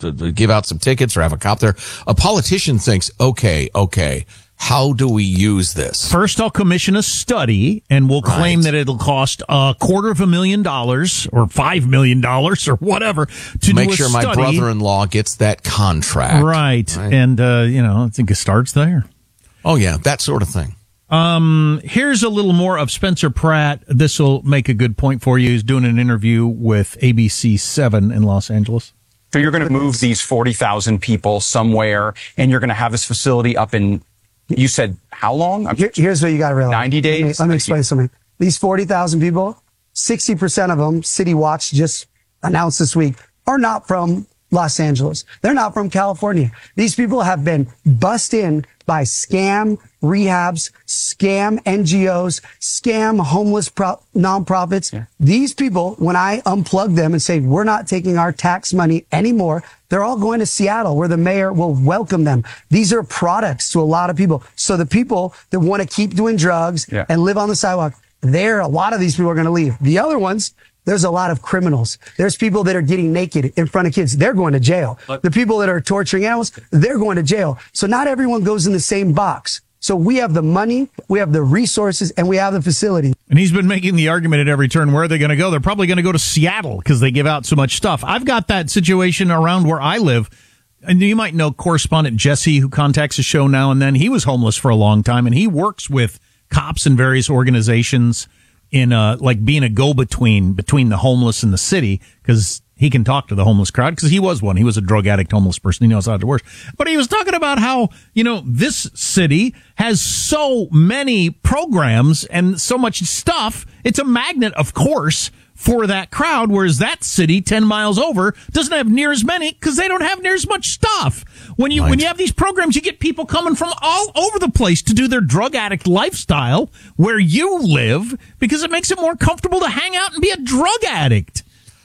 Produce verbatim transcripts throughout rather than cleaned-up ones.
give out some tickets or have a cop there. A politician thinks, okay, okay, how do we use this? First, I'll commission a study, and we'll claim right. that it'll cost a quarter of a million dollars or five million dollars or whatever to make do a sure study. My brother-in-law gets that contract. Right. right. And, uh, you know, I think it starts there. Oh, yeah, that sort of thing. Um, here's a little more of Spencer Pratt. This will make a good point for you. He's doing an interview with A B C seven in Los Angeles. So you're going to move these forty thousand people somewhere, and you're going to have this facility up in, you said, how long? Here, here's what you got to realize. ninety days? Let me, let me explain something. These forty thousand people, sixty percent of them, City Watch just announced this week, are not from Los Angeles. They're not from California. These people have been bussed in by scam rehabs, scam N G Os, scam homeless pro- nonprofits. Yeah. These people, when I unplug them and say, we're not taking our tax money anymore, they're all going to Seattle where the mayor will welcome them. These are products to a lot of people. So the people that want to keep doing drugs yeah. and live on the sidewalk, there, a lot of these people are going to leave. The other ones, there's a lot of criminals. There's people that are getting naked in front of kids. They're going to jail. But the people that are torturing animals, they're going to jail. So not everyone goes in the same box. So we have the money, we have the resources, and we have the facility. And he's been making the argument at every turn. Where are they going to go? They're probably going to go to Seattle because they give out so much stuff. I've got that situation around where I live. And you might know correspondent Jesse, who contacts the show now and then. He was homeless for a long time, and he works with cops and various organizations in uh like being a go-between between the homeless and the city, because he can talk to the homeless crowd, because he was one. He was a drug addict, homeless person. He knows how to work. But he was talking about how, you know, this city has so many programs and so much stuff. It's a magnet, of course, for that crowd, whereas that city ten miles over doesn't have near as many because they don't have near as much stuff. When you right. when you have these programs, you get people coming from all over the place to do their drug addict lifestyle where you live, because it makes it more comfortable to hang out and be a drug addict.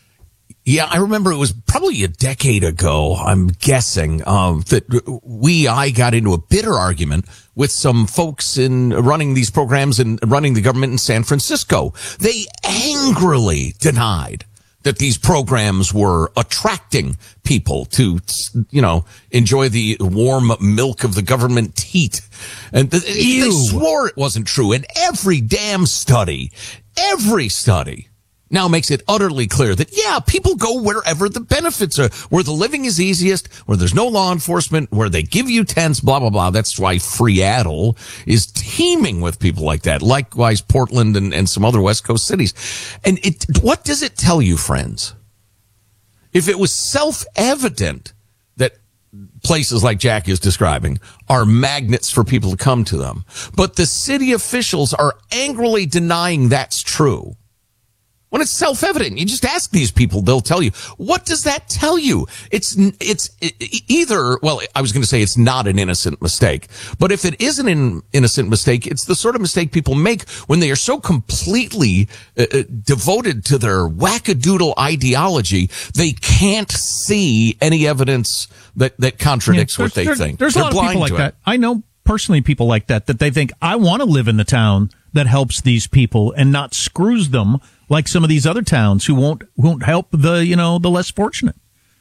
Yeah, I remember it was probably a decade ago, I'm guessing, um, that we, I got into a bitter argument with some folks in running these programs and running the government in San Francisco. They angrily denied that these programs were attracting people to, you know, enjoy the warm milk of the government teat. And th- they swore it wasn't true. And every damn study, every study now makes it utterly clear that, yeah, people go wherever the benefits are, where the living is easiest, where there's no law enforcement, where they give you tents, blah, blah, blah. That's why Seattle is teeming with people like that. Likewise, Portland and, and some other West Coast cities. And it, what does it tell you, friends? If it was self-evident that places like Jack is describing are magnets for people to come to them, but the city officials are angrily denying that's true, when it's self-evident, you just ask these people, they'll tell you. What does that tell you? It's, it's either, well, I was going to say it's not an innocent mistake, but if it is an innocent mistake, it's the sort of mistake people make when they are so completely uh, devoted to their wackadoodle ideology, they can't see any evidence that, that contradicts yeah, what they there, think. There's They're a lot of people like it. that. I know personally people like that, that they think, I want to live in the town that helps these people and not screws them like some of these other towns who won't won't help the, you know, the less fortunate.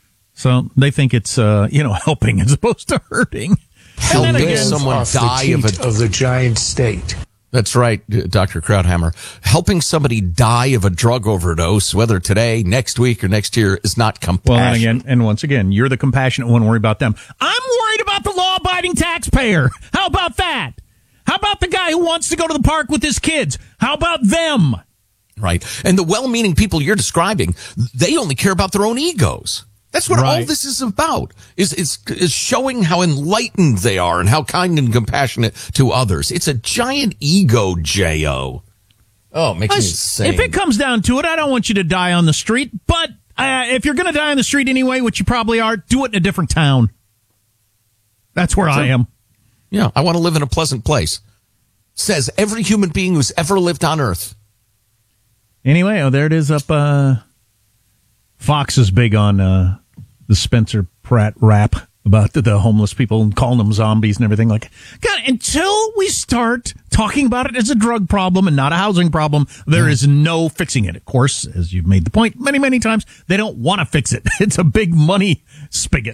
So they think it's, uh, you know, helping as opposed to hurting. Helping again, someone die the of a of the giant state. That's right, Doctor Krauthammer. Helping somebody die of a drug overdose, whether today, next week, or next year, is not compassion. Well, and again, and once again, you're the compassionate one. Worry about them. I'm worried about the law-abiding taxpayer. How about that? How about the guy who wants to go to the park with his kids? How about them? Right. And the well-meaning people you're describing, they only care about their own egos. That's what right. all this is about, is, is, is showing how enlightened they are and how kind and compassionate to others. It's a giant ego, J O. Oh, it makes me insane. If it comes down to it, I don't want you to die on the street, but uh, if you're going to die on the street anyway, which you probably are, do it in a different town. That's where That's I am. Yeah, I want to live in a pleasant place. Says every human being who's ever lived on Earth. Anyway, oh, there it is up. Uh, Fox is big on uh, the Spencer Pratt rap about the, the homeless people and calling them zombies and everything. Like, God, until we start talking about it as a drug problem and not a housing problem, there is no fixing it. Of course, as you've made the point many, many times, they don't want to fix it. It's a big money spigot.